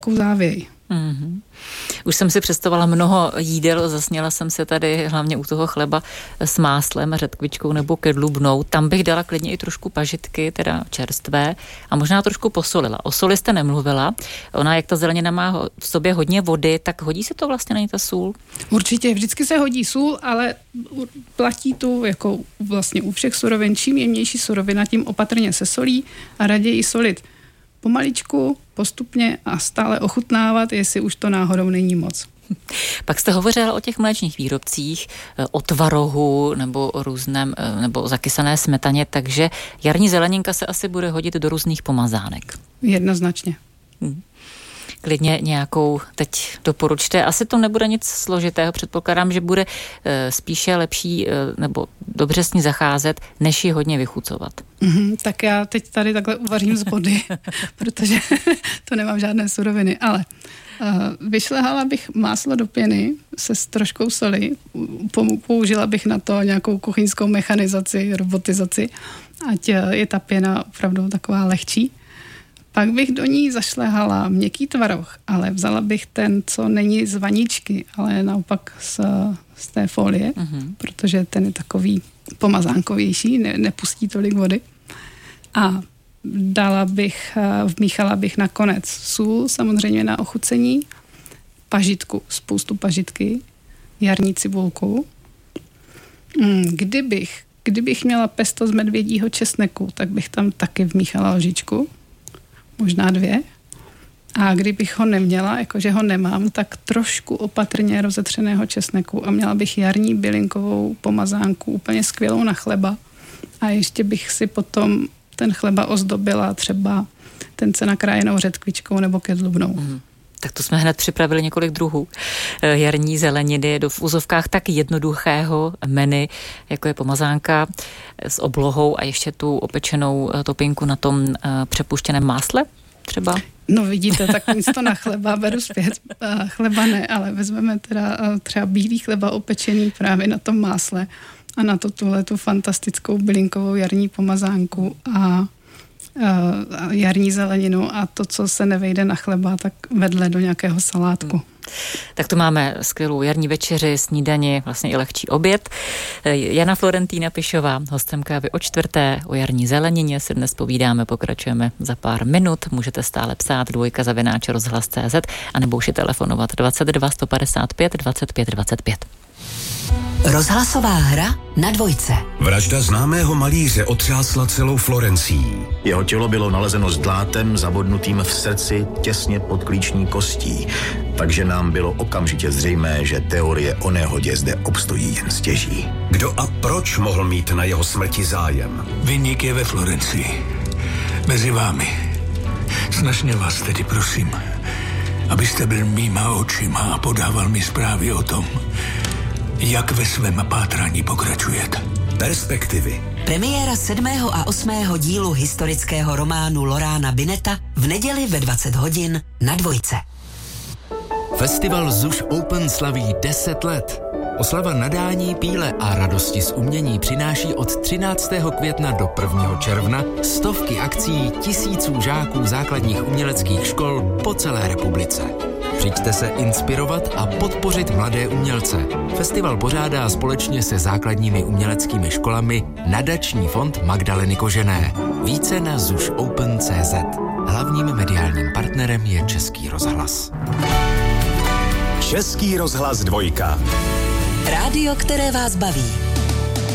závěj. Mm-hmm. Už jsem si představila mnoho jídel, zasněla jsem se tady hlavně u toho chleba s máslem, řetkvičkou nebo kedlubnou. Tam bych dala klidně i trošku pažitky, teda čerstvé, a možná trošku posolila. O soli jste nemluvila. Ona, jak ta zelenina má v sobě hodně vody, tak hodí se to vlastně na ní ta sůl? Určitě, vždycky se hodí sůl, ale platí tu jako vlastně u všech surovin. Čím jemnější surovina, tím opatrně se solí a raději solit pomaličku, postupně a stále ochutnávat, jestli už to náhodou není moc. Pak jste hovořila o těch mléčných výrobcích, o tvarohu nebo o různém, nebo zakysané smetaně, takže jarní zeleninka se asi bude hodit do různých pomazánek. Jednoznačně. Klidně nějakou teď doporučte. Asi to nebude nic složitého, předpokládám, že bude spíše lepší nebo dobře s ní zacházet, než ji hodně vychucovat. Tak já teď tady takhle uvařím z vody, protože to nemám žádné suroviny, ale vyšlehala bych máslo do pěny se s troškou soli, použila bych na to nějakou kuchyňskou mechanizaci, robotizaci, ať je ta pěna opravdu taková lehčí. Pak bych do ní zašlehala měkký tvaroh, ale vzala bych ten, co není z vaničky, ale naopak z té folie, protože ten je takový pomazánkovější, nepustí tolik vody. A vmíchala bych nakonec sůl, samozřejmě na ochucení, pažitku, spoustu pažitky, jarní cibulku. Kdybych měla pesto z medvědího česneku, tak bych tam taky vmíchala lžičku, možná 2. A kdybych ho neměla, jakože ho nemám, tak trošku opatrně rozetřeného česneku a měla bych jarní bylinkovou pomazánku, úplně skvělou na chleba. A ještě bych si potom ten chleba ozdobila třeba tence nakrájenou řetkvičkou nebo kedlubnou. Tak to jsme hned připravili několik druhů jarní zeleniny do v úzovkách tak jednoduchého menu, jako je pomazánka s oblohou a ještě tu opečenou topinku na tom přepuštěném másle třeba. No vidíte, tak místo na chleba beru zpět. Chleba ne, ale vezmeme teda třeba bílý chleba opečený právě na tom másle a na to tuhletu fantastickou bylinkovou jarní pomazánku a jarní zeleninu a to, co se nevejde na chleba, tak vedle do nějakého salátku. Tak tu máme skvělou jarní večeři, snídani, vlastně i lehčí oběd. Jana Florentína Pišová, hostem Kávy o 4. O jarní zelenině si dnes povídáme, pokračujeme za pár minut. Můžete stále psát 2@rozhlas.cz a nebo už je telefonovat 22 155 25 25. Rozhlasová hra na Dvojce. Vražda známého malíře otřásla celou Florencií. Jeho tělo bylo nalezeno s dlátem zabodnutým v srdci těsně pod klíční kostí, takže nám bylo okamžitě zřejmé, že teorie o nehodě zde obstojí jen stěží. Kdo a proč mohl mít na jeho smrti zájem? Viník je ve Florencii. Mezi vámi. Snažně vás tedy prosím, abyste byl mýma očima a podával mi zprávy o tom, jak ve svém pátrání pokračujete. Perspektivy. Premiéra 7. a 8. dílu historického románu Lorána Bineta v neděli ve 20 hodin na Dvojce. Festival ZUŠ Open slaví 10 let. Oslava nadání, píle a radosti z umění přináší od 13. května do 1. června stovky akcí tisíců žáků základních uměleckých škol po celé republice. Přijďte se inspirovat a podpořit mladé umělce. Festival pořádá společně se základními uměleckými školami Nadační fond Magdaleny Kožené. Více na zušopen.cz. Hlavním mediálním partnerem je Český rozhlas. Český rozhlas 2. Rádio, které vás baví.